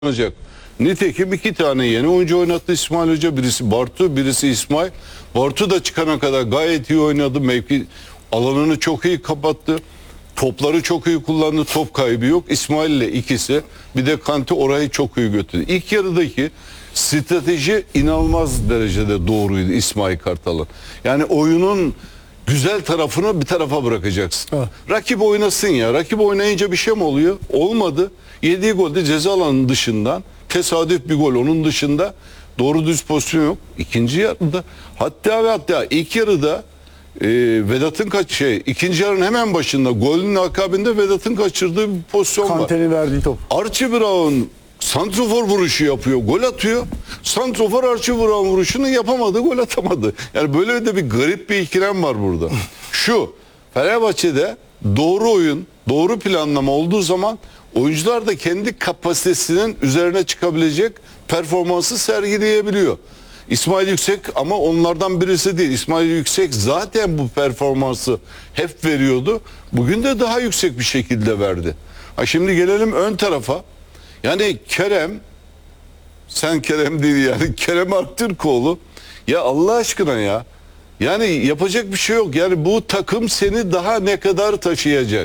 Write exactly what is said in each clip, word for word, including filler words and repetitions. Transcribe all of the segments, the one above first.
olacak. Nitekim iki tane yeni oyuncu oynattı İsmail Hoca. Birisi Bartu, birisi İsmail. Bartu da çıkana kadar gayet iyi oynadı. Mevki alanını çok iyi kapattı. Topları çok iyi kullandı. Top kaybı yok. İsmail ile ikisi. Bir de Kante orayı çok iyi götürdü. İlk yarıdaki strateji inanılmaz derecede doğruydu İsmail Kartal'ın. Yani oyunun güzel tarafını bir tarafa bırakacaksın. Evet. Rakip oynasın ya. Rakip oynayınca bir şey mi oluyor? Olmadı. Yediği golde ceza alanının dışından tesadüf bir gol. Onun dışında doğru düz pozisyon yok. İkinci yarıda hatta ve hatta ilk yarıda e, Vedat'ın kaç şey ikinci yarının hemen başında golün akabinde Vedat'ın kaçırdığı bir pozisyon var. Kante'nin verdiği top. Archie Brown santrofor vuruşu yapıyor. Gol atıyor. Santrofor Archie Brown vuruşunu yapamadı. Gol atamadı. Yani böyle de bir garip bir ikilem var burada. Şu Fenerbahçe'de doğru oyun, doğru planlama olduğu zaman oyuncular da kendi kapasitesinin üzerine çıkabilecek performansı sergileyebiliyor. İsmail Yüksek ama onlardan birisi değil. İsmail Yüksek zaten bu performansı hep veriyordu. Bugün de daha yüksek bir şekilde verdi. Ha şimdi gelelim ön tarafa. Yani Kerem, sen Kerem değil yani Kerem Aktürkoğlu. Ya Allah aşkına ya. Yani yapacak bir şey yok. Yani bu takım seni daha ne kadar taşıyacak?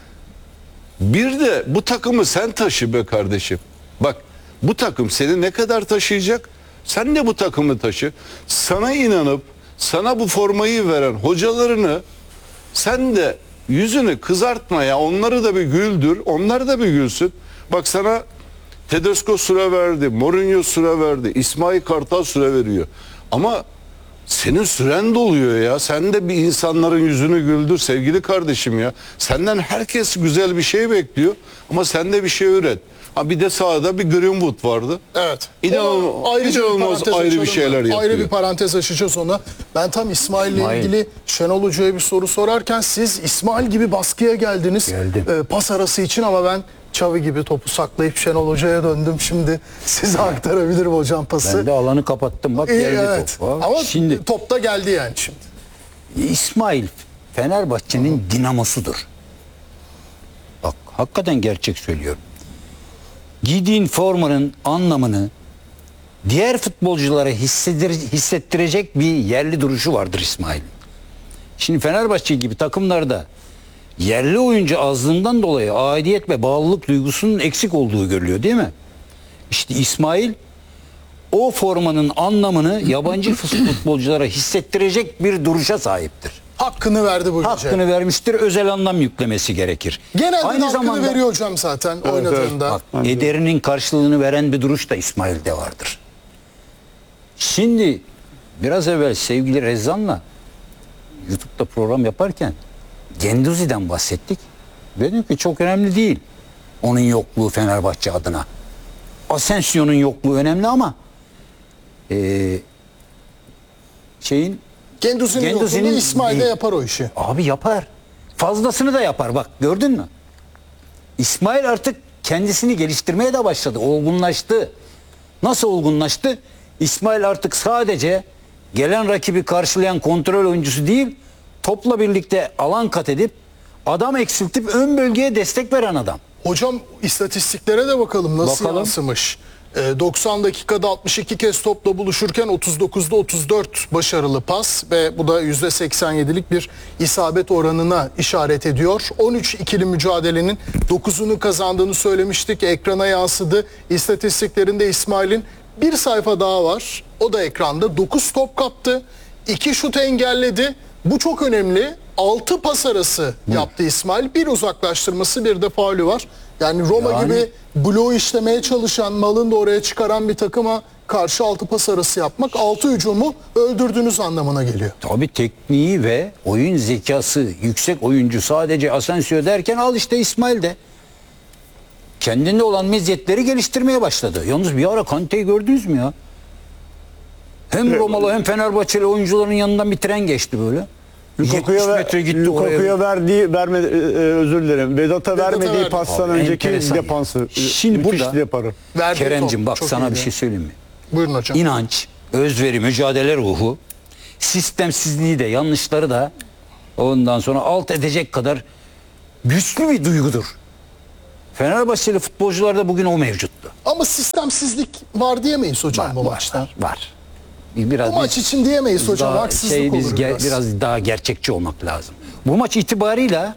Bir de bu takımı sen taşı be kardeşim. Bak bu takım seni ne kadar taşıyacak? Sen de bu takımı taşı. Sana inanıp sana bu formayı veren hocalarını sen de yüzünü kızartma ya. Onları da bir güldür. Onlar da bir gülsün. Bak sana Tedesco süre verdi. Mourinho süre verdi. İsmail Kartal süre veriyor. Ama senin süren doluyor ya. Sen de bir insanların yüzünü güldür sevgili kardeşim ya. Senden herkes güzel bir şey bekliyor. Ama sen de bir şey üret. Ha bir de sahada bir Greenwood vardı. Evet. İnanılmaz, ayrı inanılmaz bir ayrı bir şeyler yapıyor. Ayrı bir parantez açacağız ona. Ben tam İsmail ile İsmail. ilgili Şenol Hoca'ya bir soru sorarken siz İsmail gibi baskıya geldiniz. Geldim. E, pas arası için ama ben Xavi gibi topu saklayıp Şenol Hoca'ya döndüm. Şimdi size aktarabilirim hocam pası. Ben de alanı kapattım bak İyi, geldi evet. top. Ama Şimdi topta geldi yani şimdi. İsmail Fenerbahçe'nin dinamosudur. Bak hakikaten gerçek söylüyorum. Giydiğin formanın anlamını diğer futbolculara hissedir, hissettirecek bir yerli duruşu vardır İsmail'in. Şimdi Fenerbahçe gibi takımlarda yerli oyuncu azlığından dolayı aidiyet ve bağlılık duygusunun eksik olduğu görülüyor değil mi? İşte İsmail o formanın anlamını yabancı futbolculara hissettirecek bir duruşa sahiptir. Hakkını verdi bu gece. Hakkını vermiştir. Özel anlam yüklemesi gerekir. Genelde Aynı hakkını zamanda veriyor hocam zaten evet, oynadığında. bak, ederinin karşılığını veren bir duruş da İsmail'de vardır. Şimdi biraz evvel sevgili Rezzan'la YouTube'da program yaparken Genduzi'den bahsettik. Dedim ki çok önemli değil. Onun yokluğu Fenerbahçe adına. Asensio'nun yokluğu önemli ama ee, şeyin Genduzi'nin Genduzi'nin yokluğunda İsmail de değil. yapar o işi. Abi yapar. Fazlasını da yapar. Bak gördün mü? İsmail artık kendisini geliştirmeye de başladı. Olgunlaştı. Nasıl olgunlaştı? İsmail artık sadece gelen rakibi karşılayan kontrol oyuncusu değil, topla birlikte alan kat edip adam eksiltip ön bölgeye destek veren adam. Hocam istatistiklere de bakalım nasıl Bakalım. yansımış. Ee, doksan dakikada altmış iki kez topla buluşurken otuz dokuzda otuz dört başarılı pas ve bu da yüzde seksen yedilik bir isabet oranına işaret ediyor. on üç ikili mücadelenin dokuzunu kazandığını söylemiştik. Ekrana yansıdı. İstatistiklerinde İsmail'in bir sayfa daha var. O da ekranda. dokuz top kaptı. iki şut engelledi. Bu çok önemli. altı pas arası Hı. yaptı İsmail. Bir uzaklaştırması, bir de faulü var. Yani Roma Yani... gibi bloğu işlemeye çalışan, malını da oraya çıkaran bir takıma karşı altı pas arası yapmak altı hücumu öldürdüğünüz anlamına geliyor. Tabii tekniği ve oyun zekası yüksek oyuncu sadece Asensio derken al işte İsmail de kendinde olan meziyetleri geliştirmeye başladı. Yalnız bir ara Kante'yi gördünüz mü ya? Hem Romalı hem Fenerbahçeli oyuncuların yanından bir tren geçti böyle. Lukaku'ya ver, Lukaku'ya verdiği verme e, özür dilerim. Vedat'a vermediği verdi. pastan Abi, önceki enteresan defansı. ya. Şimdi müthiş burada yaparı. Verdiği Keremcim top bak çok sana iyiydi. bir şey söyleyeyim mi? Buyurun hocam. İnanç, özveri, mücadele ruhu, sistemsizliği de yanlışları da ondan sonra alt edecek kadar güçlü bir duygudur. Fenerbahçeli futbolcularda bugün o mevcuttu. Ama sistemsizlik var diyemeyiz hocam Var, bu var, maçta. var, var. Biraz Bu maç biz- için diyemeyiz biz hocam. daha Haksızlık şey, biz olur ge- biraz. biraz daha gerçekçi olmak lazım. Bu maç itibarıyla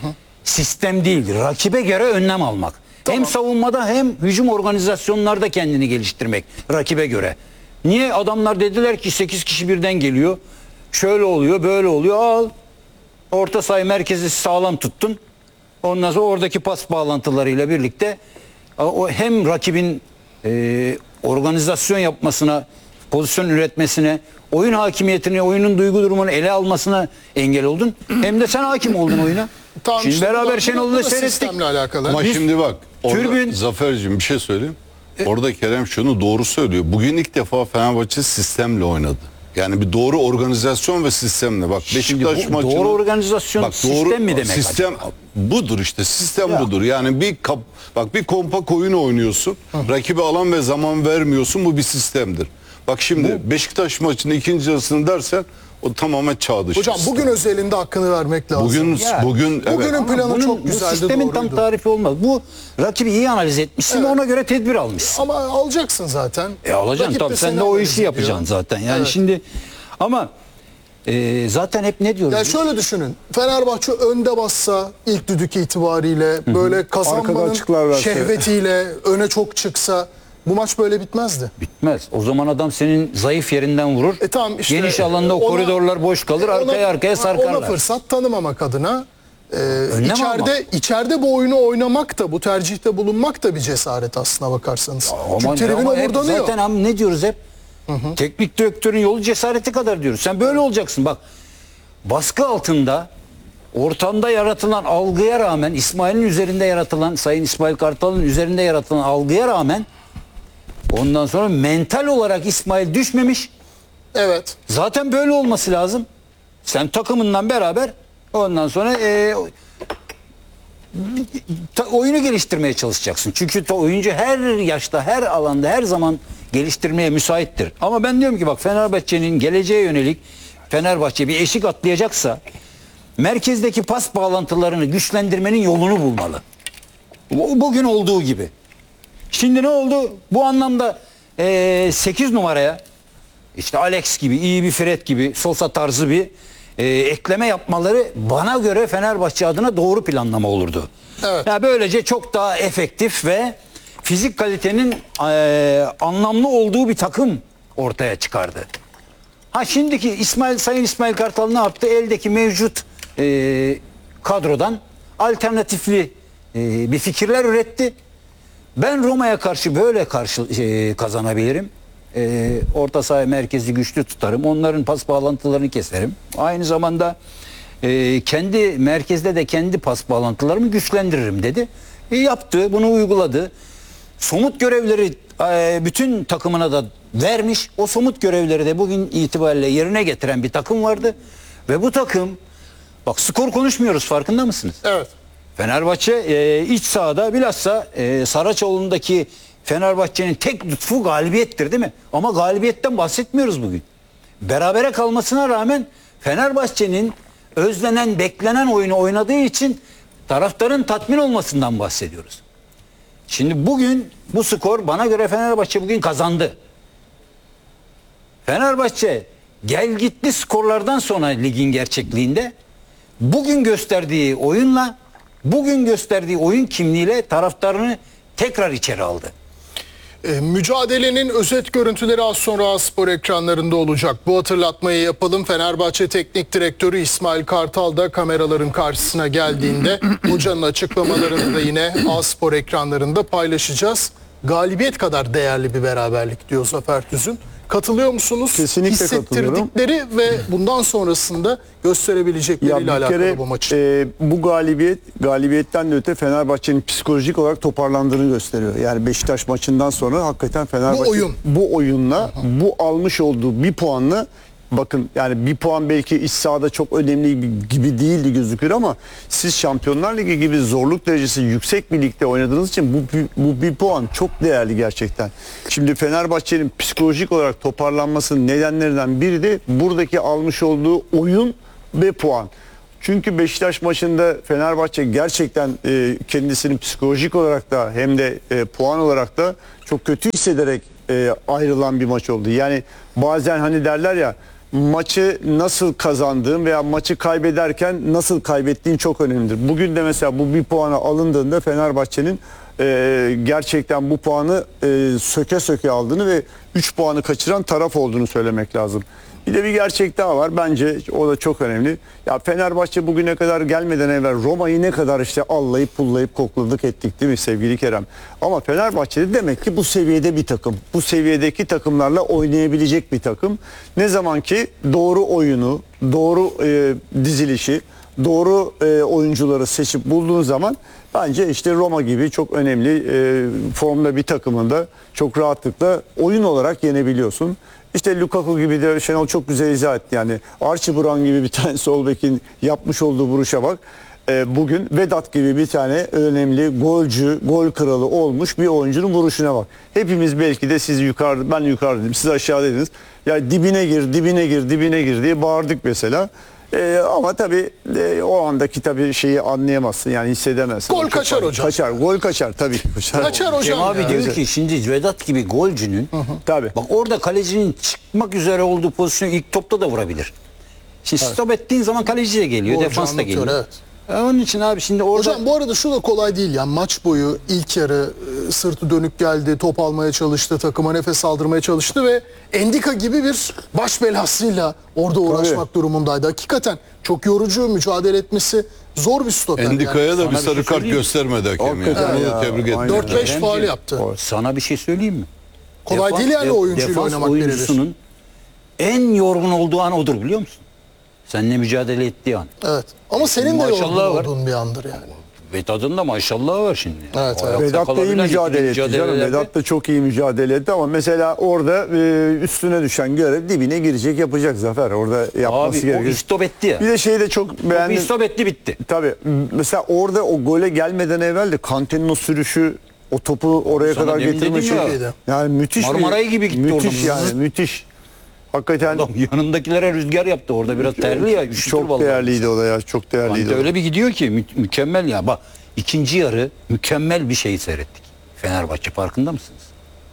sistem değil, rakibe göre önlem almak. Hem savunmada hem hücum organizasyonlarda kendini geliştirmek rakibe göre. Niye adamlar dediler ki sekiz kişi birden geliyor. Şöyle oluyor, böyle oluyor. Al. Orta saha merkezi sağlam tuttun. Ondan sonra oradaki pas bağlantılarıyla birlikte o hem rakibin e, organizasyon yapmasına, pozisyon üretmesine, oyun hakimiyetini, oyunun duygu durumunu ele almasına engel oldun. Hem de sen hakim oldun oyuna. Tamam, Şimdi işte bu da- beraber bu Şenol'u da da seyrettik. sistemle alakalı. Ama Biz- şimdi bak orada Tribün- Zafer'cim bir şey söyleyeyim. Orada Kerem şunu doğru söylüyor. Bugün ilk defa Fenerbahçe sistemle oynadı. Yani bir doğru organizasyon ve sistemle. Bak Beşiktaş bu maçını... doğru organizasyon sistem mi demek Sistem acaba? budur işte. Sistem Ya. budur. Yani bir kap, bak bir kompak oyun oynuyorsun. Rakibe alan ve zaman vermiyorsun. Bu bir sistemdir. Bak şimdi Beşiktaş maçının ikinci yarısını dersen o tamamen çağ dışı. Hocam sistem. bugün özelinde hakkını vermek lazım. bugün Ya, bugün evet. bugünün Ama planı bunun- çok bu güzeldi, sistemin tam doğruydu. tarifi olmaz. Bu rakibi iyi analiz etmişsin ve Evet. ona göre tedbir almışsın. Ama alacaksın zaten. E alacaksın Rakip tabii de sen seni de o analiz işi ediyor. yapacaksın zaten. Yani Evet. şimdi ama e, zaten hep ne diyoruz? Ya biz? şöyle düşünün. Fenerbahçe önde bassa ilk düdük itibariyle böyle Arkada kazanmanın açıklar verse. şehvetiyle öne çok çıksa bu maç böyle bitmezdi. Bitmez. O zaman adam senin zayıf yerinden vurur. E tamam işte Geniş alanda o ona- koridorlar boş kalır. ona- arkaya arkaya sarkarlar. Ona fırsat tanımamak adına e, Önlem içeride almak. içeride bu oyunu oynamak da bu tercihte bulunmak da bir cesaret aslına bakarsanız. Ama- Çünkü tribün ama hep omurdanıyor. zaten abi ne diyoruz hep? Teknik direktörün yolu cesareti kadar diyoruz. Sen böyle olacaksın bak. Baskı altında ortamda yaratılan algıya rağmen İsmail'in üzerinde yaratılan Sayın İsmail Kartal'ın üzerinde yaratılan algıya rağmen ondan sonra mental olarak İsmail düşmemiş. Evet. Zaten böyle olması lazım. Sen takımından beraber ondan sonra e, ta- oyunu geliştirmeye çalışacaksın. Çünkü ta- oyuncu her yaşta, her alanda, her zaman geliştirmeye müsaittir. Ama ben diyorum ki bak Fenerbahçe'nin geleceğe yönelik Fenerbahçe bir eşik atlayacaksa merkezdeki pas bağlantılarını güçlendirmenin yolunu bulmalı. Bu- Bugün olduğu gibi. Şimdi ne oldu? Bu anlamda sekiz numaraya işte Alex gibi, iyi bir Fred gibi, Sosa tarzı bir e, ekleme yapmaları bana göre Fenerbahçe adına doğru planlama olurdu. Evet. Ya böylece çok daha efektif ve fizik kalitenin e, anlamlı olduğu bir takım ortaya çıkardı. Ha şimdiki İsmail Sayın İsmail Kartal ne yaptı? Eldeki mevcut e, kadrodan alternatifli e, bir fikirler üretti. Ben Roma'ya karşı böyle karşı e, kazanabilirim. E, orta saha merkezi güçlü tutarım. Onların pas bağlantılarını keserim. Aynı zamanda e, kendi merkezde de kendi pas bağlantılarımı güçlendiririm dedi. E, yaptı, bunu uyguladı. Somut görevleri e, bütün takımına da vermiş. O somut görevleri de bugün itibariyle yerine getiren bir takım vardı. Ve bu takım, bak skor konuşmuyoruz farkında mısınız? Evet. Fenerbahçe e, iç sahada bilhassa e, Saraçoğlu'ndaki Fenerbahçe'nin tek lütfu galibiyettir değil mi? Ama galibiyetten bahsetmiyoruz bugün. Berabere kalmasına rağmen Fenerbahçe'nin özlenen, beklenen oyunu oynadığı için taraftarın tatmin olmasından bahsediyoruz. Şimdi bugün bu skor bana göre Fenerbahçe bugün kazandı. Fenerbahçe gel gitti skorlardan sonra ligin gerçekliğinde bugün gösterdiği oyunla, bugün gösterdiği oyun kimliğiyle taraftarını tekrar içeri aldı. E, mücadelenin özet görüntüleri az sonra A-Spor ekranlarında olacak. Bu hatırlatmayı yapalım. Fenerbahçe Teknik Direktörü İsmail Kartal da kameraların karşısına geldiğinde hocanın açıklamalarını da yine A-Spor ekranlarında paylaşacağız. Galibiyet kadar değerli bir beraberlik diyor Zafer Tüzün. Katılıyor musunuz? Kesinlikle katılıyorum. Hissettirdikleri ve bundan sonrasında gösterebilecekleriyle Ya bir alakalı kere bu maçı. e, bu galibiyet galibiyetten de öte Fenerbahçe'nin psikolojik olarak toparlandığını gösteriyor. Yani Beşiktaş maçından sonra hakikaten Fenerbahçe Bu oyun. bu oyunla bu almış olduğu bir puanla bakın yani bir puan belki iç sahada çok önemli gibi değildi gözükür ama siz Şampiyonlar Ligi gibi zorluk derecesi yüksek bir ligde oynadığınız için bu, bu bir puan çok değerli gerçekten. Şimdi Fenerbahçe'nin psikolojik olarak toparlanmasının nedenlerinden biri de buradaki almış olduğu oyun ve puan. Çünkü Beşiktaş maçında Fenerbahçe gerçekten e, kendisini psikolojik olarak da hem de e, puan olarak da çok kötü hissederek e, ayrılan bir maç oldu. Yani bazen hani derler ya, maçı nasıl kazandığın veya maçı kaybederken nasıl kaybettiğin çok önemlidir. Bugün de mesela bu bir puana alındığında Fenerbahçe'nin e, gerçekten bu puanı e, söke söke aldığını ve üç puanı kaçıran taraf olduğunu söylemek lazım. Bir de bir gerçek daha var. Bence o da çok önemli. Ya Fenerbahçe bugüne kadar gelmeden evvel Roma'yı ne kadar işte allayıp pullayıp kokladık ettik değil mi sevgili Kerem? Ama Fenerbahçe'de demek ki bu seviyede bir takım. Bu seviyedeki takımlarla oynayabilecek bir takım. Ne zaman ki doğru oyunu, doğru e, dizilişi, doğru e, oyuncuları seçip bulduğun zaman bence işte Roma gibi çok önemli e, formda bir takımında çok rahatlıkla oyun olarak yenebiliyorsun. İşte Lukaku gibi de Şenol çok güzel izah etti. Yani Archie Brown gibi bir tane sol bekin yapmış olduğu vuruşa bak. E, bugün Vedat gibi bir tane önemli golcü, gol kralı olmuş bir oyuncunun vuruşuna bak. Hepimiz belki de siz yukarıda, ben yukarıdaydım, siz aşağıdaydınız. Ya dibine gir, dibine gir, dibine gir diye bağırdık mesela. Ee, ama tabii e, o andaki tabii şeyi anlayamazsın yani hissedemezsin. Gol Çok kaçar fazla- hocam. Kaçar, gol kaçar tabii ki kaçar. Kaçar hocam. Cem abi ya. diyor ki şimdi Vedat gibi golcünün Tabii. bak orada kalecinin çıkmak üzere olduğu pozisyonu ilk topta da vurabilir. Şimdi stop ettiğin zaman kaleci de geliyor, Golcü defans da anlatıyor, geliyor. evet. E, Onun için abi şimdi orada Hocam bu arada şu da kolay değil yani maç boyu ilk yarı e, sırtı dönük geldi, top almaya çalıştı, takıma nefes aldırmaya çalıştı ve Endika gibi bir baş belasıyla orada uğraşmak durumundaydı. Hakikaten çok yorucu, mücadele etmesi zor bir stoper. Endika'ya yani. da bir Sana bir sarı şey kart söyleyeyim mi? göstermedi hakem yani. Hakikaten Onu ya, da tebrik aynen. ettim. dört beş Bence faul yaptı. sana bir şey söyleyeyim mi? Kolay değil yani oyuncuyla defans oynamak oyuncusunun en yorgun olduğu an odur biliyor musun? Seninle mücadele ettiği an. Evet. Ama senin de yorgun Maşallah var. olduğun bir andır yani. Vedat'ın da maşallah var şimdi. Evet, O evet. ayakta Vedat da iyi kalabilen mücadele ikili etti canım. mücadelelerde- Vedat da çok iyi mücadele etti ama mesela orada e, üstüne düşen görev dibine girecek, yapacak Zafer. Orada yapması Abi o gerekiyor. istop etti ya. Bir de şeyi de çok Bir beğendim. istop etti bitti. Tabii. Mesela orada o gole gelmeden evvel de Kante'nin o sürüşü, o topu oraya Sana kadar demin getirme dedim ya. çok yani müthiş bir- Marmaray gibi gitti müthiş orada. yani müthiş. Hakikaten Adam yanındakilere rüzgar yaptı orada biraz terli ya. üşütür çok vallahi. değerliydi o da ya. Çok değerliydi. Kante o. öyle bir gidiyor ki mü- mükemmel ya. Bak ikinci yarı mükemmel bir şey seyrettik. Fenerbahçe farkında mısınız?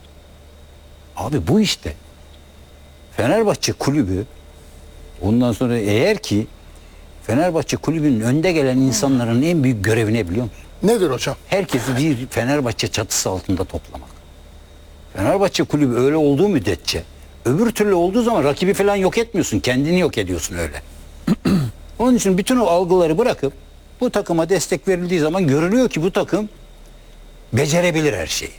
Abi bu işte. Fenerbahçe kulübü ondan sonra eğer ki Fenerbahçe kulübünün önde gelen insanların en büyük görevi ne biliyor musun? Nedir hocam? Herkesi bir Fenerbahçe çatısı altında toplamak. Fenerbahçe kulübü öyle olduğu müddetçe öbür türlü olduğu zaman rakibi falan yok etmiyorsun. Kendini yok ediyorsun öyle. Onun için bütün o algıları bırakıp bu takıma destek verildiği zaman görülüyor ki bu takım becerebilir her şeyi.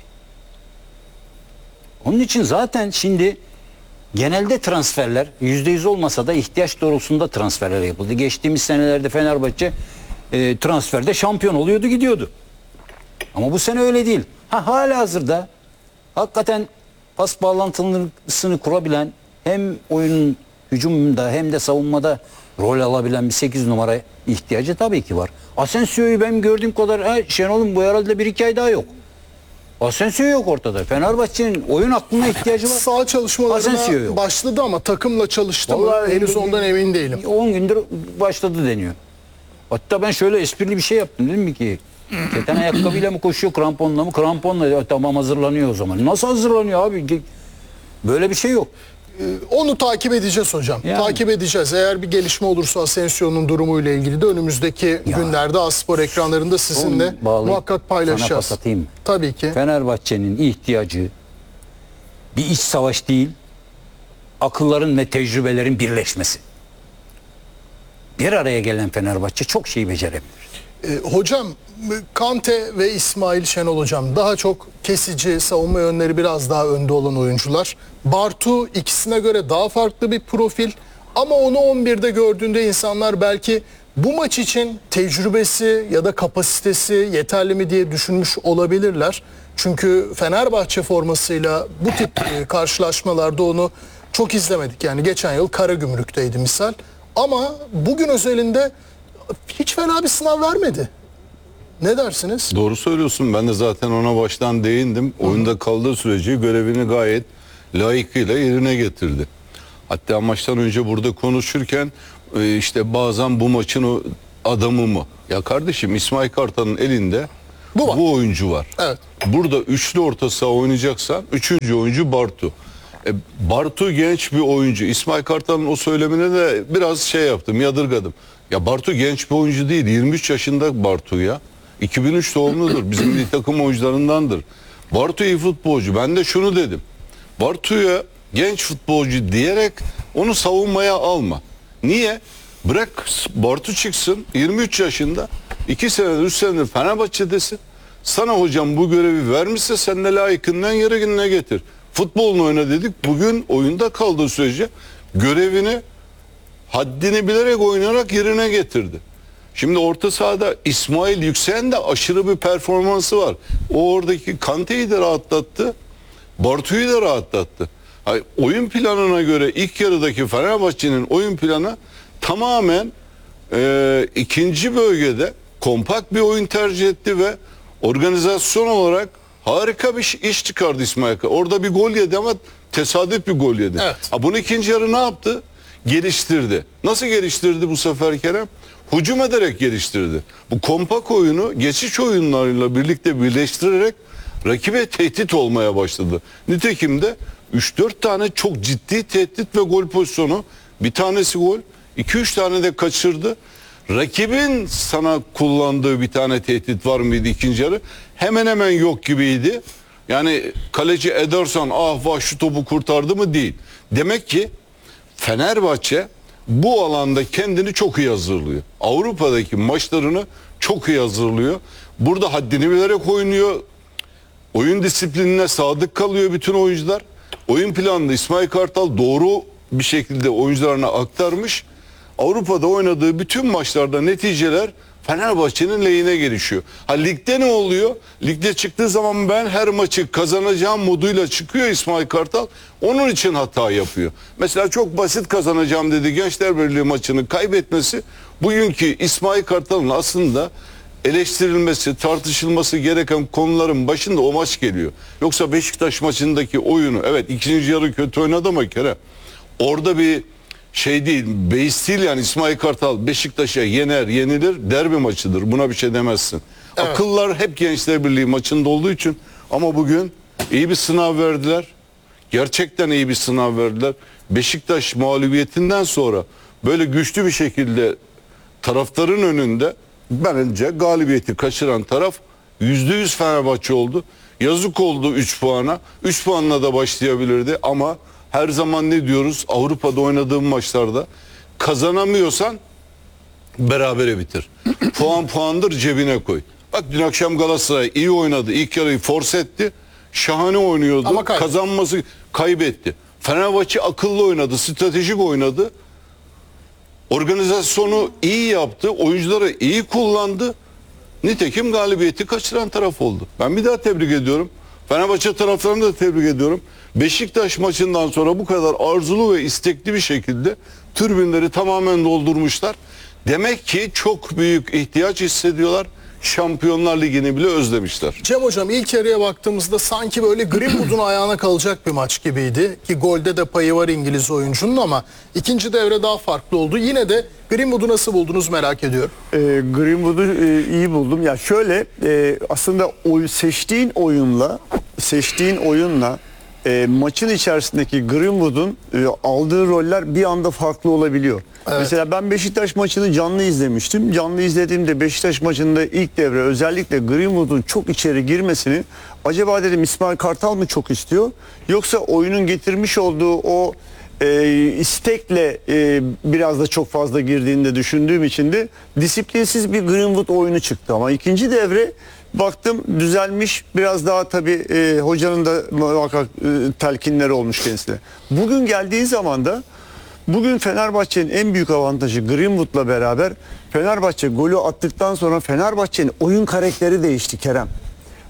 Onun için zaten şimdi genelde transferler yüzde yüz olmasa da ihtiyaç doğrultusunda transferler yapıldı. Geçtiğimiz senelerde Fenerbahçe e, transferde şampiyon oluyordu gidiyordu. Ama bu sene öyle değil. Ha hala hazırda hakikaten pas bağlantısını kurabilen hem oyunun hücumunda hem de savunmada rol alabilen bir sekiz numara ihtiyacı tabii ki var. Asensio'yu ben gördüğüm kadar ha, Şenol'un bu herhalde bir iki ay daha yok. Asensio yok ortada. Fenerbahçe'nin oyun aklına ihtiyacı var. Sağ Asensio çalışmalarına yok. başladı ama takımla çalıştı mı? Vallahi Henüz en- ondan emin değilim. on gündür başladı deniyor. Hatta ben şöyle esprili bir şey yaptım dedim mi ki keten ayakkabıyla mı koşuyor kramponla mı? Kramponla ya, tamam hazırlanıyor o zaman. Nasıl hazırlanıyor abi? Böyle bir şey yok. Onu takip edeceğiz hocam. Yani. Takip edeceğiz. Eğer bir gelişme olursa Asensio'nun durumuyla ilgili de önümüzdeki günlerde Aspor ekranlarında sizinle Onu bağlayıp muhakkak sana paylaşacağız. pas atayım mı? Tabii ki. Fenerbahçe'nin ihtiyacı bir iç savaş değil, akılların ve tecrübelerin birleşmesi. Bir araya gelen Fenerbahçe çok şey becerebilir. Ee, hocam Kante ve İsmail Şenol hocam daha çok kesici, savunma yönleri biraz daha önde olan oyuncular. Bartu ikisine göre daha farklı bir profil ama onu on birde gördüğünde insanlar belki bu maç için tecrübesi ya da kapasitesi yeterli mi diye düşünmüş olabilirler. Çünkü Fenerbahçe formasıyla bu tip e, karşılaşmalarda onu çok izlemedik. Yani geçen yıl Karagümrük'teydi misal. Ama bugün özelinde hiç fena bir sınav vermedi. Ne dersiniz? Doğru söylüyorsun. Ben de zaten ona baştan değindim. Oyunda kaldığı sürece görevini gayet layıkıyla yerine getirdi. Hatta maçtan önce burada konuşurken e, işte bazen bu maçın o adamı mı? Ya kardeşim, İsmail Kartal'ın elinde Bu var. bu oyuncu var. Evet. Burada üçlü orta saha oynayacaksan üçüncü oyuncu Bartu. E, Bartu genç bir oyuncu. İsmail Kartal'ın o söylemine de biraz şey yaptım, yadırgadım. Ya Bartu genç bir oyuncu değil. yirmi üç yaşında Bartu ya. iki bin üç doğumludur. Bizim milli takım oyuncularındandır. Bartu iyi futbolcu. Ben de şunu dedim. Bartu'ya genç futbolcu diyerek onu savunmaya alma. Niye? Bırak Bartu çıksın, yirmi üç yaşında, iki senedir üç senedir Fenerbahçe'desin. Sana hocam bu görevi vermişse sen de layıkından yerine getir. Futbolunu oyna dedik. Bugün oyunda kaldığı sürece görevini haddini bilerek oynayarak yerine getirdi. Şimdi orta sahada İsmail Yüksek'in de aşırı bir performansı var. O oradaki Kante'yi de rahatlattı. Bartu'yu da rahatlattı. Hayır, oyun planına göre ilk yarıdaki Fenerbahçe'nin oyun planı tamamen e, ikinci bölgede kompakt bir oyun tercih etti ve organizasyon olarak harika bir iş çıkardı İsmail Kartal. Orada bir gol yedi ama tesadüf bir gol yedi. Evet. Ha, bunu ikinci yarı ne yaptı? Geliştirdi. Nasıl geliştirdi bu sefer Kerem? Hücum ederek geliştirdi. Bu kompak oyunu geçiş oyunlarıyla birlikte birleştirerek rakibe tehdit olmaya başladı. Nitekim de üç dört tane çok ciddi tehdit ve gol pozisyonu. Bir tanesi gol, iki üç tane de kaçırdı. Rakibin sana kullandığı bir tane tehdit var mıydı ikinci yarı? Hemen hemen yok gibiydi. Yani kaleci Ederson ah vah şu topu kurtardı mı? Değil. Demek ki Fenerbahçe bu alanda kendini çok iyi hazırlıyor. Avrupa'daki maçlarını çok iyi hazırlıyor. Burada haddini bilerek oynuyor. Oyun disiplinine sadık kalıyor bütün oyuncular. Oyun planını İsmail Kartal doğru bir şekilde oyuncularına aktarmış. Avrupa'da oynadığı bütün maçlarda neticeler Fenerbahçe'nin lehine gelişiyor. Ha ligde ne oluyor? Ligde çıktığı zaman ben her maçı kazanacağım moduyla çıkıyor İsmail Kartal. Onun için hata yapıyor. Mesela çok basit kazanacağım dedi Gençler Birliği maçını kaybetmesi bugünkü İsmail Kartal'ın aslında eleştirilmesi, tartışılması gereken konuların başında o maç geliyor. Yoksa Beşiktaş maçındaki oyunu evet ikinci yarı kötü oynadı ama Kerem orada bir şey değil, beis değil yani İsmail Kartal Beşiktaş'a yener, yenilir, derbi maçıdır. Buna bir şey demezsin. Evet. Akıllar hep Gençler Birliği maçında olduğu için ama bugün iyi bir sınav verdiler. Gerçekten iyi bir sınav verdiler. Beşiktaş mağlubiyetinden sonra böyle güçlü bir şekilde taraftarın önünde bence galibiyeti kaçıran taraf yüzde yüz Fenerbahçe oldu. Yazık oldu üç puana. üç puanla da başlayabilirdi ama her zaman ne diyoruz? Avrupa'da oynadığım maçlarda kazanamıyorsan berabere bitir. Puan puandır, cebine koy. Bak dün akşam Galatasaray iyi oynadı. İlk yarıyı force etti. Şahane oynuyordu. Ama kaybetti. Kazanması kaybetti. Fenerbahçe akıllı oynadı, stratejik oynadı. Organizasyonu iyi yaptı. Oyuncuları iyi kullandı. Nitekim galibiyeti kaçıran taraf oldu. Ben bir daha tebrik ediyorum. Fenerbahçe taraftarını da tebrik ediyorum. Beşiktaş maçından sonra bu kadar arzulu ve istekli bir şekilde tribünleri tamamen doldurmuşlar. Demek ki çok büyük ihtiyaç hissediyorlar. Şampiyonlar Ligi'ni bile özlemişler. Cem Hocam ilk yarıya baktığımızda sanki böyle Greenwood'un ayağına kalacak bir maç gibiydi. Ki golde de payı var İngiliz oyuncunun ama ikinci devre daha farklı oldu. Yine de Greenwood'u nasıl buldunuz merak ediyorum. E, Greenwood'u e, iyi buldum. Ya şöyle e, aslında oy, seçtiğin oyunla seçtiğin oyunla e, maçın içerisindeki Greenwood'un e, aldığı roller bir anda farklı olabiliyor. Evet. Mesela ben Beşiktaş maçını canlı izlemiştim. Canlı izlediğimde Beşiktaş maçında ilk devre özellikle Greenwood'un çok içeri girmesini acaba dedim İsmail Kartal mı çok istiyor? Yoksa oyunun getirmiş olduğu o e, istekle e, biraz da çok fazla girdiğini de düşündüğüm için de disiplinsiz bir Greenwood oyunu çıktı. Ama ikinci devre baktım düzelmiş, biraz daha tabii e, hocanın da muhakkak e, telkinleri olmuş kendisine. Bugün geldiği zaman da bugün Fenerbahçe'nin en büyük avantajı Greenwood'la beraber Fenerbahçe golü attıktan sonra Fenerbahçe'nin oyun karakteri değişti Kerem.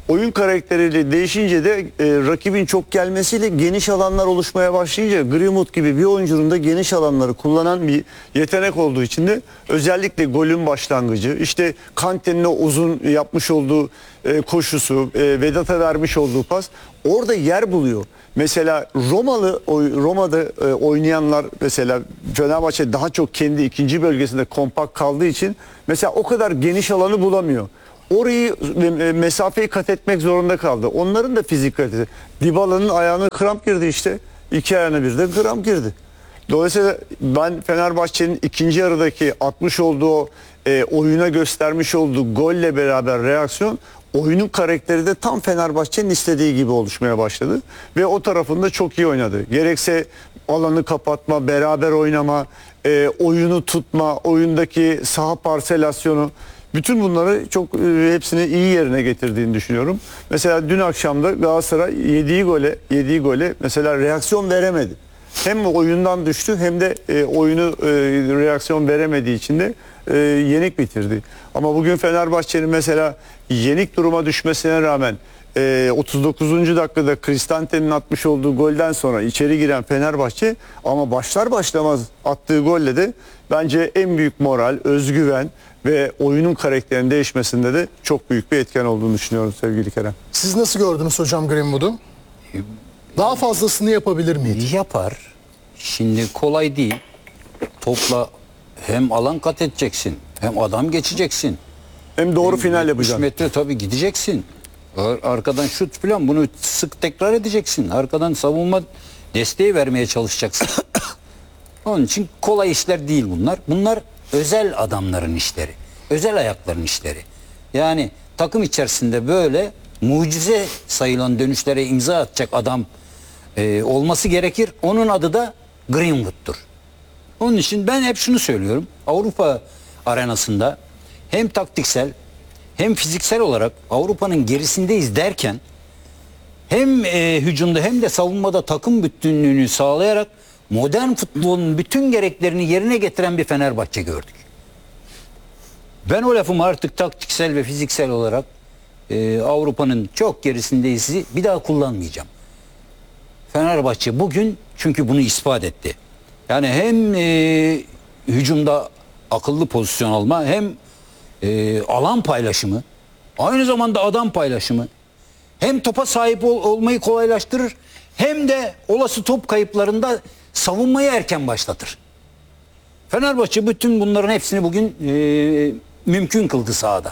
Oyun karakteriyle değişince de e, rakibin çok gelmesiyle geniş alanlar oluşmaya başlayınca Greenwood gibi bir oyuncunun da geniş alanları kullanan bir yetenek olduğu için de özellikle golün başlangıcı, işte Kante'nin o uzun yapmış olduğu e, koşusu, e, Vedat'a vermiş olduğu pas orada yer buluyor. Mesela Romalı Roma'da e, oynayanlar mesela Fenerbahçe daha çok kendi ikinci bölgesinde kompakt kaldığı için mesela o kadar geniş alanı bulamıyor. Orayı e, mesafeyi kat etmek zorunda kaldı. Onların da fizik kalitesi. Dybala'nın ayağına kramp girdi işte. İki ayağına bir de kramp girdi. Dolayısıyla ben Fenerbahçe'nin ikinci yarıdaki atmış olduğu e, oyuna göstermiş olduğu golle beraber reaksiyon oyunun karakteri de tam Fenerbahçe'nin istediği gibi oluşmaya başladı. Ve o tarafında çok iyi oynadı. Gerekse alanı kapatma, beraber oynama, e, oyunu tutma, oyundaki saha parselasyonu. Bütün bunları çok e, hepsini iyi yerine getirdiğini düşünüyorum. Mesela dün akşam da Galatasaray yediği gole, yediği gole mesela reaksiyon veremedi. Hem oyundan düştü hem de e, oyunu e, reaksiyon veremediği için de e, yenik bitirdi. Ama bugün Fenerbahçe'nin mesela yenik duruma düşmesine rağmen e, otuz dokuzuncu dakikada Kristante'nin atmış olduğu golden sonra içeri giren Fenerbahçe ama başlar başlamaz attığı golle de bence en büyük moral, özgüven ve oyunun karakterinin değişmesinde de çok büyük bir etken olduğunu düşünüyorum sevgili Kerem. Siz nasıl gördünüz hocam Greenwood'u? Daha fazlasını yapabilir miydi? Yapar. Şimdi kolay değil. Topla hem alan kat edeceksin, hem adam geçeceksin. Hem doğru final üç yapacaksın. metre tabii gideceksin. Ar- Arkadan şut falan bunu sık tekrar edeceksin. Arkadan savunma desteği vermeye çalışacaksın. Onun için kolay işler değil bunlar. Bunlar özel adamların işleri. Özel ayakların işleri. Yani takım içerisinde böyle mucize sayılan dönüşlere imza atacak adam e, olması gerekir. Onun adı da Greenwood'dur. Onun için ben hep şunu söylüyorum. Avrupa arenasında hem taktiksel hem fiziksel olarak Avrupa'nın gerisindeyiz derken hem e, hücumda hem de savunmada takım bütünlüğünü sağlayarak modern futbolun bütün gereklerini yerine getiren bir Fenerbahçe gördük. Ben o lafımı artık taktiksel ve fiziksel olarak e, Avrupa'nın çok gerisindeyiz bir daha kullanmayacağım. Fenerbahçe bugün çünkü bunu ispat etti. Yani hem e, hücumda akıllı pozisyon alma hem e, alan paylaşımı aynı zamanda adam paylaşımı hem topa sahip ol, olmayı kolaylaştırır hem de olası top kayıplarında savunmayı erken başlatır. Fenerbahçe bütün bunların hepsini bugün e, mümkün kıldı sahada.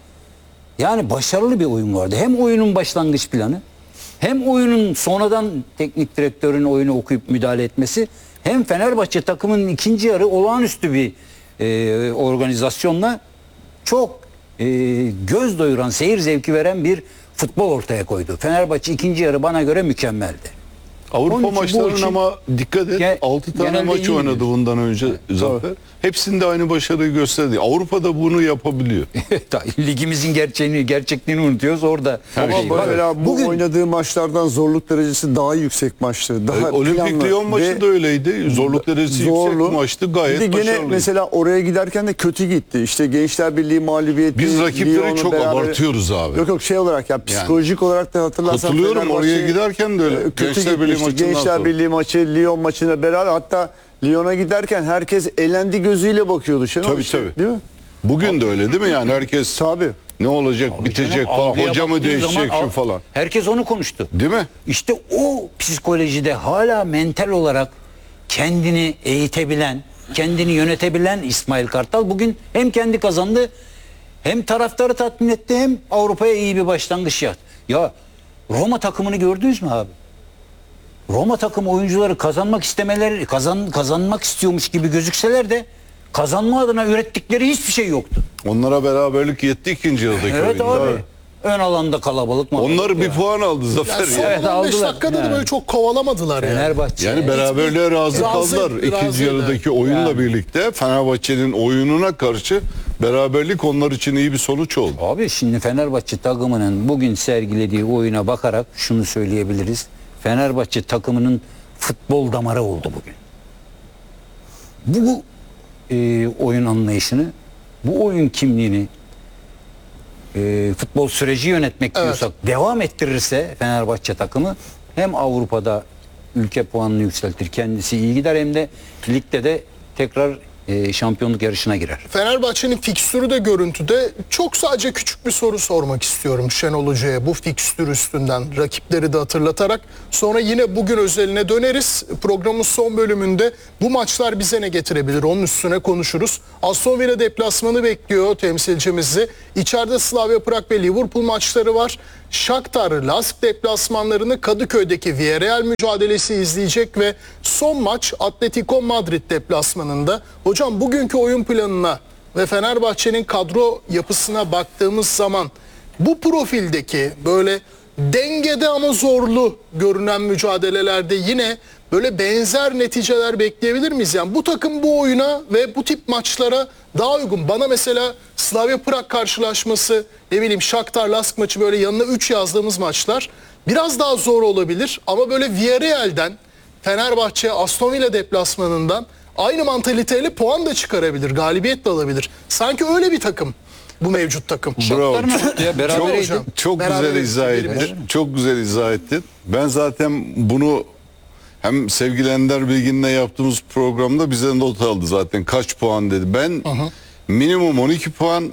Yani başarılı bir oyun vardı. Hem oyunun başlangıç planı hem oyunun sonradan teknik direktörün oyunu okuyup müdahale etmesi hem Fenerbahçe takımının ikinci yarı olağanüstü bir e, organizasyonla çok e, göz doyuran, seyir zevki veren bir futbol ortaya koydu. Fenerbahçe ikinci yarı bana göre mükemmeldi. Avrupa Onun için bu maçlarının için- ama dikkat et Ge- altı tane genelde maç iyi oynadı gidiyor. bundan önce Zafer. Hepsinde aynı başarıyı gösterdi. Avrupa'da bunu yapabiliyor. Ligimizin gerçeğini, gerçekliğini unutuyoruz orada. Her Ama şey var. mesela bu Bugün- oynadığı maçlardan zorluk derecesi daha yüksek maçtı. Daha E, Olimpik planlı Lyon maçı ve da öyleydi. Zorluk derecesi yüksek bir maçtı. Gayet bir de gene başarılıydı. mesela oraya giderken de kötü gitti. İşte Gençler Birliği mağlubiyeti. Biz rakipleri Lyon'la çok beraber- abartıyoruz abi. Yok yok şey olarak ya psikolojik olarak da hatırlarsan Katılıyorum, Fenerbahçe, oraya giderken de öyle. e, kötü Gençler Birliği gitmişti. maçından Gençler sonra. Birliği maçı, Lyon maçına beraber hatta Lyon'a giderken herkes elendi gözüyle bakıyordu. Şenol Tabii, işte, tabii. Değil mi? Bugün de öyle değil mi? Yani herkes Tabii. ne olacak, bitecek Canım, falan, algıya hoca mı baktığın değişecek zaman şu al- falan. Herkes onu konuştu. Değil mi? İşte o psikolojide hala mental olarak kendini eğitebilen, kendini yönetebilen İsmail Kartal bugün hem kendi kazandı hem taraftarı tatmin etti hem Avrupa'ya iyi bir başlangıç yaptı. Ya Roma takımını gördünüz mü abi? Roma takım oyuncuları kazanmak istemeleri, kazan, kazanmak istiyormuş gibi gözükseler de kazanma adına ürettikleri hiçbir şey yoktu. Onlara beraberlik yetti ikinci yarıdaki Evet oyunda. abi. Ön alanda kalabalık mı? Onlar bir puan aldı Zafer Yani son ya. Evet, on beş aldılar. dakikada da Yani. böyle çok kovalamadılar yani. Fenerbahçe. Yani beraberliğe razı Razı- kaldılar. İkinci razıydı. yarıdaki oyunla Yani. birlikte Fenerbahçe'nin oyununa karşı beraberlik onlar için iyi bir sonuç oldu. Abi şimdi Fenerbahçe takımının bugün sergilediği oyuna bakarak şunu söyleyebiliriz. Fenerbahçe takımının futbol damarı oldu bugün. Bu e, oyun anlayışını, bu oyun kimliğini e, futbol süreci yönetmek Evet. diyorsak devam ettirirse Fenerbahçe takımı hem Avrupa'da ülke puanını yükseltir, kendisi iyi gider, hem de ligde de tekrar e, şampiyonluk yarışına girer. Fenerbahçe'nin fikstürü de görüntüde. Çok sadece küçük bir soru sormak istiyorum Şenol Hoca'ya bu fikstür üstünden, rakipleri de hatırlatarak. Sonra yine bugün özeline döneriz. Programın son bölümünde bu maçlar bize ne getirebilir onun üstüne konuşuruz. Aston Villa deplasmanı bekliyor temsilcimizi. İçeride Slavia Prag ve Liverpool maçları var. Shakhtar Lask deplasmanlarını Kadıköy'deki Villarreal mücadelesi izleyecek ve son maç Atletico Madrid deplasmanında. Hocam bugünkü oyun planına ve Fenerbahçe'nin kadro yapısına baktığımız zaman bu profildeki böyle dengede ama zorlu görünen mücadelelerde yine böyle benzer neticeler bekleyebilir miyiz? Yani bu takım bu oyuna ve bu tip maçlara daha uygun. Bana mesela Slavia Prag karşılaşması, ne bileyim Shakhtar Lask maçı, böyle yanına üç yazdığımız maçlar biraz daha zor olabilir. Ama böyle Villarreal'den, Fenerbahçe, Aston Villa deplasmanından aynı mantaliteyle puan da çıkarabilir, galibiyet de alabilir. Sanki öyle bir takım bu mevcut takım. Bravo. Shakhtar ne yaptı ya? Berabereydi. hocam. Çok Beraber güzel izah bir bir. ettin. Çok güzel izah ettin. Ben zaten bunu hem sevgili Ender Bilgin'le yaptığımız programda bize not aldı zaten. Kaç puan dedi. Ben minimum on iki puan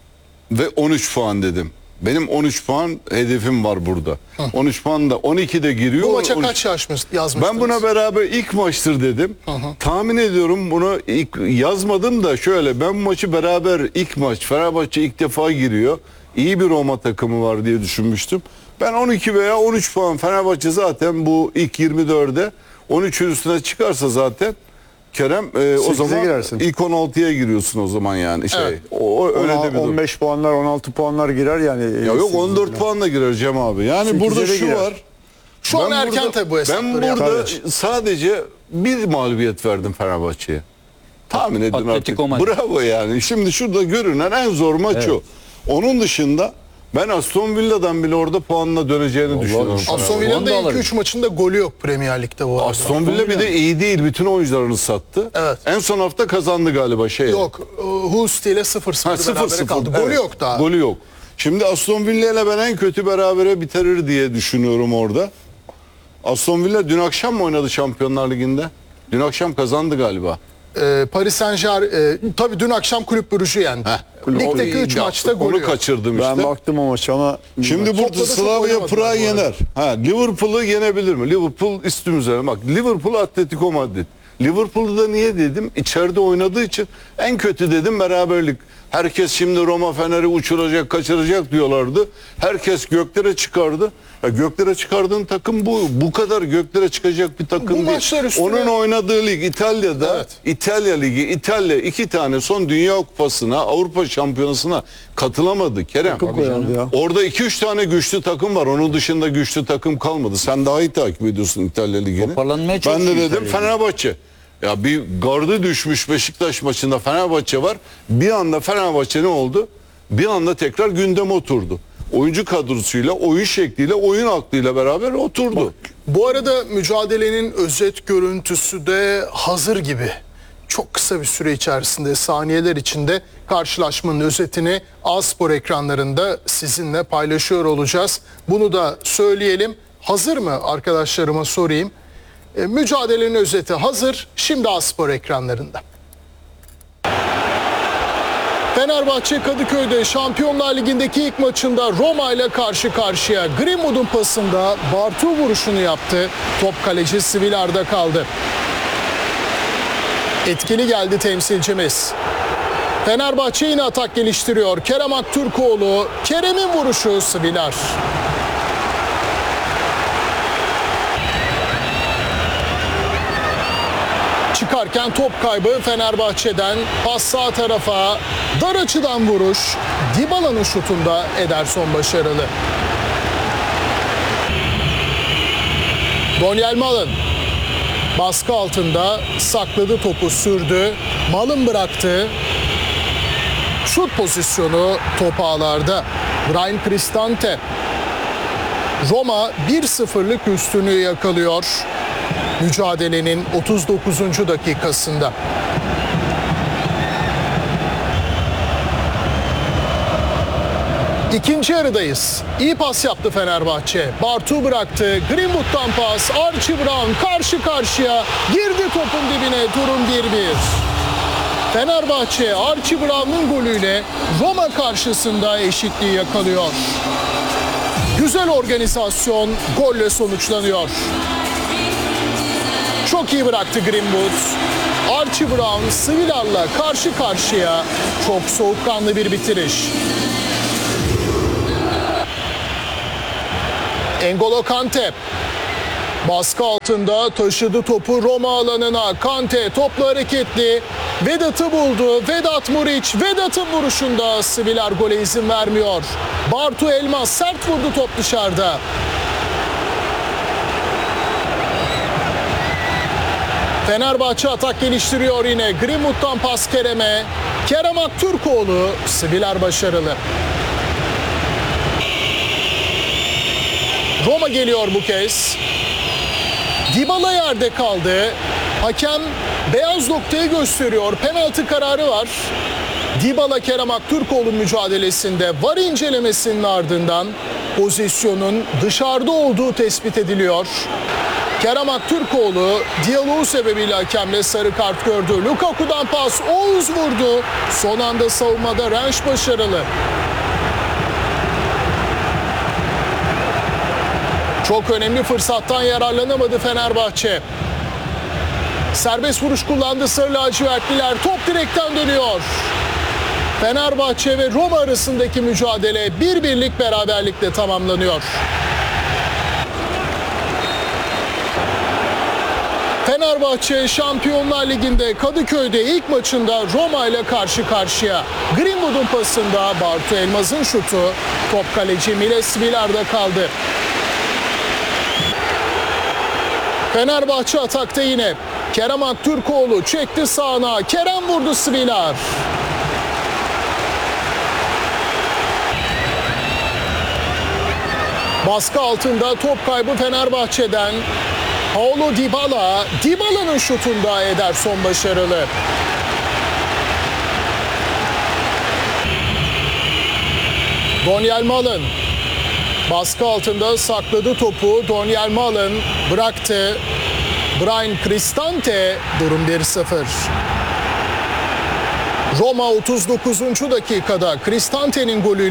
ve on üç puan dedim. Benim on üç puan hedefim var burada. on üç puan da on iki de giriyor. Bu maça on üç kaç yazmış, yazmıştınız? Ben buna beraber ilk maçtır dedim. Tahmin ediyorum bunu ilk yazmadım da şöyle, ben bu maçı beraber ilk maç, Fenerbahçe ilk defa giriyor. İyi bir Roma takımı var diye düşünmüştüm. Ben on iki veya on üç puan, Fenerbahçe zaten bu ilk yirmi dörde on üçün üstüne çıkarsa zaten Kerem e, o sekize zaman girersin. ilk on altıya giriyorsun o zaman yani şey. Evet. O, o öyle de bir durum. on beş puanlar, on altı puanlar girer yani. Ya yok, on dört puanla girer Cem abi. Yani sekize burada de şu girer. var. Şu an Ben erken burada- tabii bu hesapları Ben burada yapmak. sadece bir mağlubiyet verdim Fenerbahçe'ye. Tahmin edin Atletico artık. Madrid. Bravo yani. Şimdi şurada görünen en zor maç o. Onun dışında ben Aston Villa'dan bile orada puanla döneceğini düşünüyorum. inşallah. Aston Puan da Villa'nın da ilk alırım. üç maçında golü yok Premier Lig'de bu arada. Aston Villa bir de iyi değil. Bütün oyuncularını sattı. Evet. En son hafta kazandı galiba şey. Yok. Hull ile sıfır sıfır Ha, sıfır berabere sıfır. kaldı. Evet. Golü yok daha. Golü yok. Şimdi Aston Villa ile ben en kötü berabere bitirir diye düşünüyorum orada. Aston Villa dün akşam mı oynadı Şampiyonlar Ligi'nde? Dün akşam kazandı galiba. Ee, Paris Saint Germain e, tabii dün akşam Kulüp Brugge'ü yendi. Heh. Ligdeki O- üç ya, maçta golü onu yok. kaçırdım işte. Ben baktım o maça ama Şimdi burada Topla da çok Slavia oynamadılar Prag bu arada. yener. Ha, Liverpool'u yenebilir mi? Liverpool üstümüze. Bak, Liverpool Atletico Madrid. Liverpool'u da niye dedim? İçeride oynadığı için en kötü dedim beraberlik. Herkes şimdi Roma Fener'i uçuracak, kaçıracak diyorlardı. Herkes göklere çıkardı. Ya göklere çıkardığın takım bu. Bu kadar göklere çıkacak bir takım Bu değil. maçlar üstüne- Onun oynadığı lig İtalya'da, Evet. İtalya Ligi, İtalya iki tane son Dünya Kupası'na, Avrupa Şampiyonası'na katılamadı Kerem. Takım koyardı ya. Orada iki üç tane güçlü takım var. Onun dışında güçlü takım kalmadı. Sen daha iyi takip ediyorsun İtalya Ligi'ni. Toparlanmaya Ben de çalışıyor dedim İtalya Ligi. Fenerbahçe. Ya bir gardı düşmüş Beşiktaş maçında Fenerbahçe var. Bir anda Fenerbahçe ne oldu? Bir anda tekrar gündeme oturdu. Oyuncu kadrosuyla, oyun şekliyle, oyun aklıyla beraber oturdu. Bu arada mücadelenin özet görüntüsü de hazır gibi. Çok kısa bir süre içerisinde, saniyeler içinde karşılaşmanın özetini A-Spor ekranlarında sizinle paylaşıyor olacağız. Bunu da söyleyelim. Hazır mı arkadaşlarıma sorayım. E, mücadelenin özeti hazır. Şimdi A-Spor ekranlarında. Fenerbahçe Kadıköy'de Şampiyonlar Ligi'ndeki ilk maçında Roma ile karşı karşıya. Greenwood'un pasında Bartu vuruşunu yaptı. Top kaleci Svilar'da kaldı. Etkili geldi temsilcimiz. Fenerbahçe yine atak geliştiriyor. Kerem Aktürkoğlu, Kerem'in vuruşu Svilar. Çıkarken top kaybı Fenerbahçe'den. Pas sağ tarafa, dar açıdan vuruş. Dybala'nın şutunda Ederson başarılı. Daniel Malın baskı altında sakladı, topu sürdü. Malın bıraktı. Şut pozisyonu top ağlarda. Brian Cristante. Roma bir sıfırlık üstünlüğü yakalıyor mücadelenin otuz dokuzuncu dakikasında. İkinci yarıdayız. İyi pas yaptı Fenerbahçe. Bartu bıraktı. Greenwood'dan pas. Archie Brown karşı karşıya. Girdi topun dibine. Durum bir bir. Fenerbahçe Archie Brown'un golüyle Roma karşısında eşitliği yakalıyor. Güzel organizasyon golle sonuçlanıyor. Çok iyi bıraktı Greenwood. Archie Brown Svilar'la karşı karşıya. Çok soğukkanlı bir bitiriş. N'Golo Kante baskı altında taşıdı topu Roma alanına. Kante topla hareketli. Vedat'ı buldu. Vedat Muriç. Vedat'ın vuruşunda Svilar gole izin vermiyor. Bartu Elmas sert vurdu, top dışarıda. Fenerbahçe atak geliştiriyor yine. Greenwood'dan pas Kerem'e. Kerem Aktürkoğlu. Svilar başarılı. Roma geliyor bu kez. Dybala yerde kaldı. Hakem beyaz noktayı gösteriyor. Penaltı kararı var. Dybala Kerem Aktürkoğlu mücadelesinde var incelemesinin ardından pozisyonun dışarıda olduğu tespit ediliyor. Kerem Aktürkoğlu diyaloğu sebebiyle hakemle sarı kart gördü. Lukaku'dan pas, Oğuz vurdu. Son anda savunmada Rensch başarılı. Çok önemli fırsattan yararlanamadı Fenerbahçe. Serbest vuruş kullandı Sarı lacivertliler. Top direkten dönüyor. Fenerbahçe ve Roma arasındaki mücadele bir birlik beraberlikle tamamlanıyor. Fenerbahçe Şampiyonlar Ligi'nde Kadıköy'de ilk maçında Roma ile karşı karşıya. Greenwood'un pasında Bartu Elmas'ın şutu top kaleci Mile Svilar'da kaldı. Fenerbahçe atakta yine. Kerem Aktürkoğlu çekti sağına. Kerem vurdu Svilar. Baskı altında top kaybı Fenerbahçe'den. Paulo Dybala. Dybala'nın şutunda Ederson başarılı. Donyell Malen. Baskı altında sakladı topu. Donyell Malen bıraktı. Brian Cristante, durum bir sıfır. Roma otuz dokuzuncu dakikada Cristante'nin golüyle